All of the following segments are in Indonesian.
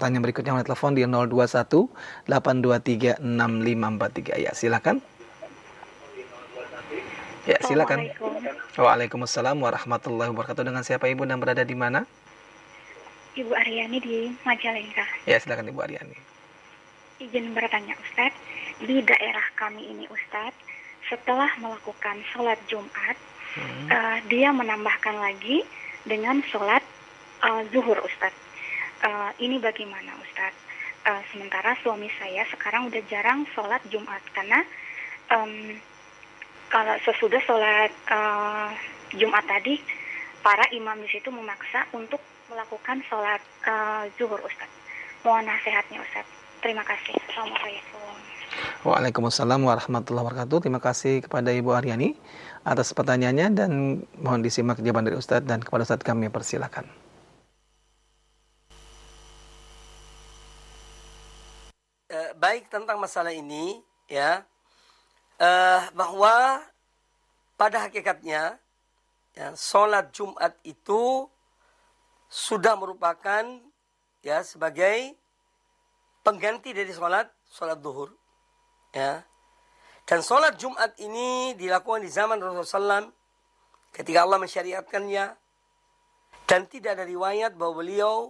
pertanyaan berikutnya oleh telepon di 021 823 6543. Ya, silakan. Ya, silakan. Waalaikumsalam warahmatullahi wabarakatuh. Dengan siapa Ibu dan berada di mana? Ibu Aryani di Majalengka. Ya, silakan Ibu Aryani. Izin bertanya Ustadz, di daerah kami ini Ustadz, setelah melakukan sholat Jumat, dia menambahkan lagi dengan sholat zuhur Ustadz. Ini bagaimana Ustadz? Sementara suami saya sekarang udah jarang sholat Jumat karena kalau sesudah sholat Jumat tadi, para imam di situ memaksa untuk melakukan sholat zuhur Ustadz. Mohon nasihatnya Ustadz. Terima kasih. Assalamualaikum. Waalaikumsalam warahmatullahi wabarakatuh. Terima kasih kepada Ibu Aryani atas pertanyaannya dan mohon disimak jawaban dari Ustadz, dan kepada Ustadz kami persilakan. Baik, tentang masalah ini ya, bahwa pada hakikatnya ya, sholat Jumat itu sudah merupakan ya sebagai pengganti dari sholat zuhur ya. Dan sholat Jumat ini dilakukan di zaman Rasulullah SAW ketika Allah mensyariatkannya, dan tidak ada riwayat bahwa beliau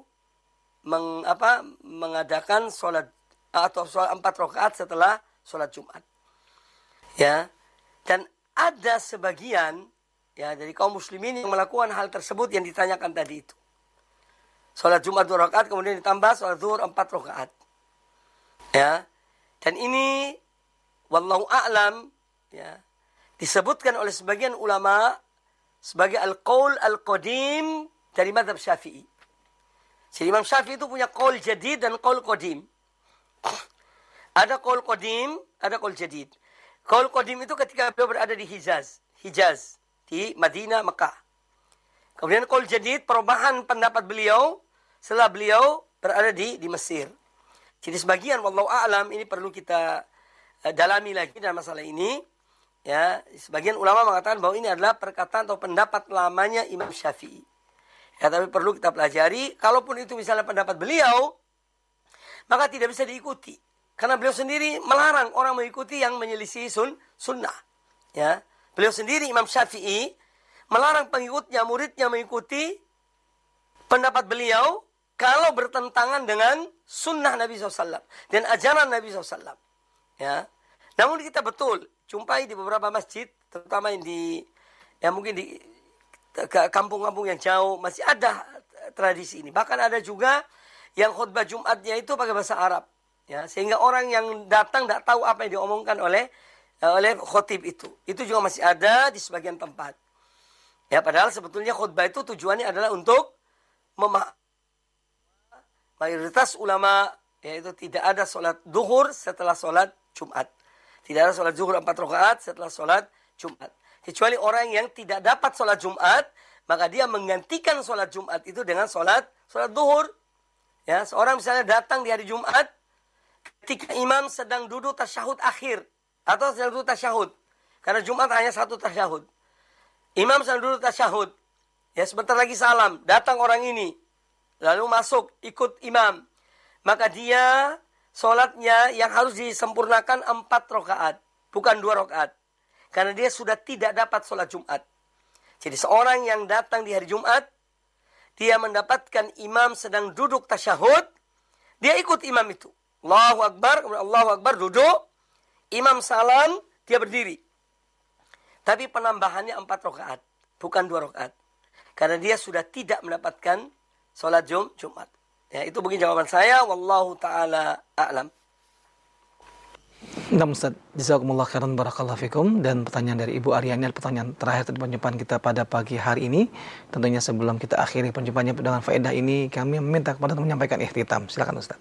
mengadakan sholat atau sholat 4 rakaat setelah sholat Jumat ya. Dan ada sebagian ya dari kaum muslimin yang melakukan hal tersebut yang ditanyakan tadi itu. Sholat Jumat 2 rakaat kemudian ditambah sholat zuhur 4 rakaat. Ya. Dan ini wallahu a'lam ya, disebutkan oleh sebagian ulama sebagai al-qaul al-qadim dari mazhab Syafi'i. Jadi Imam Syafi'i itu punya qaul jadid dan qaul qadim. Ada qaul qadim, ada qaul jadid. Qaul qadim itu ketika beliau berada di Hijaz di Madinah, Mekah. Kemudian qaul jadid perubahan pendapat beliau setelah beliau berada di Mesir. Jadi sebagian wallahu a'lam ini perlu kita dalami lagi dalam masalah ini ya. Sebagian ulama mengatakan bahwa ini adalah perkataan atau pendapat lamanya Imam Syafi'i ya, tapi perlu kita pelajari. Kalaupun itu misalnya pendapat beliau, maka tidak bisa diikuti karena beliau sendiri melarang orang mengikuti yang menyelisih sunnah ya. Beliau sendiri Imam Syafi'i melarang pengikutnya, muridnya mengikuti pendapat beliau kalau bertentangan dengan sunnah Nabi SAW dan ajaran Nabi SAW. Ya. Namun kita betul jumpai di beberapa masjid, terutama yang mungkin di kampung-kampung yang jauh masih ada tradisi ini. Bahkan ada juga yang khutbah Jumatnya itu pakai bahasa Arab. Ya, sehingga orang yang datang tidak tahu apa yang diomongkan oleh khotib itu. Itu juga masih ada di sebagian tempat. Ya, padahal sebetulnya khutbah itu tujuannya adalah untuk mayoritas ulama yaitu tidak ada sholat zuhur setelah sholat Jumat. Tidak ada sholat zuhur 4 rakaat setelah sholat Jumat. Kecuali orang yang tidak dapat sholat Jumat, maka dia menggantikan sholat Jumat itu dengan sholat zuhur. Ya, seorang misalnya datang di hari Jumat ketika imam sedang duduk tasyahud akhir atau sedang duduk tasyahud. Karena Jumat hanya 1 tasyahud. Imam sedang duduk tasyahud. Ya, sebentar lagi salam, datang orang ini. Lalu masuk ikut imam, maka dia sholatnya yang harus disempurnakan 4 rakaat, bukan 2 rakaat, karena dia sudah tidak dapat sholat Jumat. Jadi seorang yang datang di hari Jumat, dia mendapatkan imam sedang duduk tasyahud, dia ikut imam itu. Allahu Akbar, duduk, imam salam, dia berdiri. Tapi penambahannya 4 rakaat, bukan 2 rakaat, karena dia sudah tidak mendapatkan sholat Jumat. Ya, itu mungkin jawaban saya. Wallahu ta'ala a'lam. Nah, Ustaz, jazakumullah khairan barakallahu fikum. Dan pertanyaan dari Ibu Aryani, pertanyaan terakhir dari perjumpaan kita pada pagi hari ini. Tentunya sebelum kita akhiri perjumpaannya dengan faedah ini, kami meminta kepada untuk menyampaikan ikhtitam. Silakan Ustaz.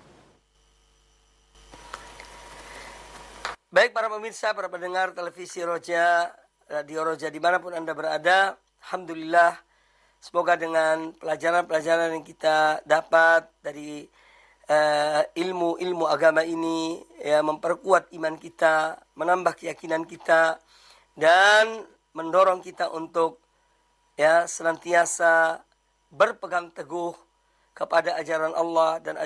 Baik para pemirsa, para pendengar televisi Roja, radio Roja dimanapun Anda berada, alhamdulillah. Semoga dengan pelajaran-pelajaran yang kita dapat dari ilmu-ilmu agama ini ya, memperkuat iman kita, menambah keyakinan kita, dan mendorong kita untuk ya senantiasa berpegang teguh kepada ajaran Allah dan